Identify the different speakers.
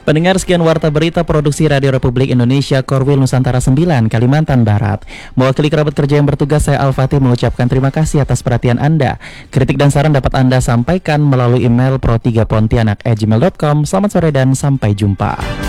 Speaker 1: Pendengar, sekian Warta Berita Produksi Radio Republik Indonesia Korwil Nusantara 9 Kalimantan Barat. Mewakili kerabat kerja yang bertugas, saya Al-Fatih mengucapkan terima kasih atas perhatian Anda. Kritik dan saran dapat Anda sampaikan melalui email pro3pontianak@gmail.com. Selamat sore dan sampai jumpa.